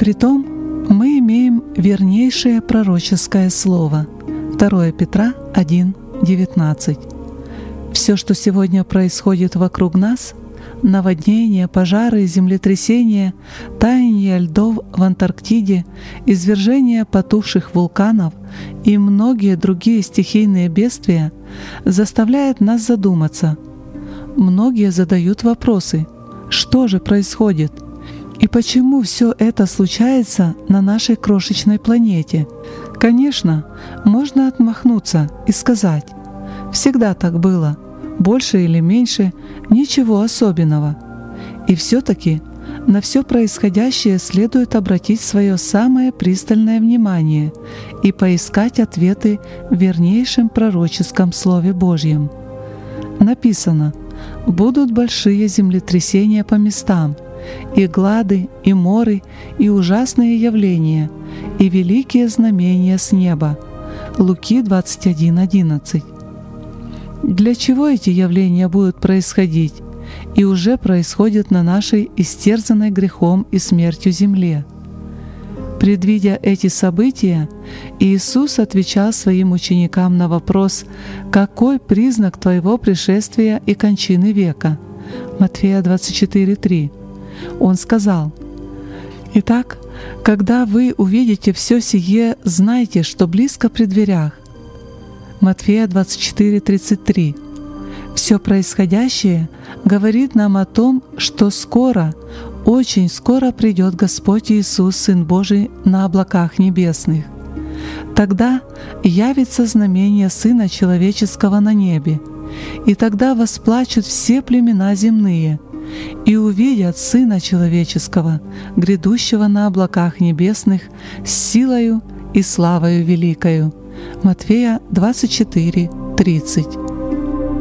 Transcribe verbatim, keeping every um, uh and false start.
Притом мы имеем вернейшее пророческое слово. второе Петра один девятнадцать. Все, что сегодня происходит вокруг нас — наводнения, пожары, землетрясения, таяние льдов в Антарктиде, извержение потухших вулканов и многие другие стихийные бедствия — заставляет нас задуматься. Многие задают вопросы: что же происходит? И почему все это случается на нашей крошечной планете? Конечно, можно отмахнуться и сказать: всегда так было, больше или меньше, ничего особенного. И все-таки на все происходящее следует обратить свое самое пристальное внимание и поискать ответы в вернейшем пророческом Слове Божьем. Написано: «Будут большие землетрясения по местам, и глады, и моры, и ужасные явления, и великие знамения с неба». Луки двадцать один одиннадцать. Для чего эти явления будут происходить и уже происходят на нашей истерзанной грехом и смертью земле? Предвидя эти события, Иисус отвечал своим ученикам на вопрос: «Какой признак твоего пришествия и кончины века?» Матфея двадцать четыре три. Он сказал: «Итак, когда вы увидите все сие, знайте, что близко при дверях». Матфея двадцать четыре тридцать три. Все происходящее говорит нам о том, что скоро, очень скоро придет Господь Иисус, Сын Божий, на облаках небесных. Тогда явится знамение Сына Человеческого на небе, и тогда восплачут все племена земные, и увидят Сына Человеческого, грядущего на облаках небесных, с силою и славою великою». Матфея двадцать четыре тридцать.